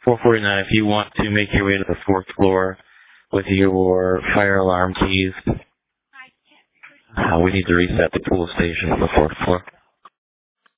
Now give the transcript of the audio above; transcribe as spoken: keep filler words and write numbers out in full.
four forty-nine, if you want to make your way to the fourth floor with your fire alarm keys, uh, we need to reset the pool station on the fourth floor.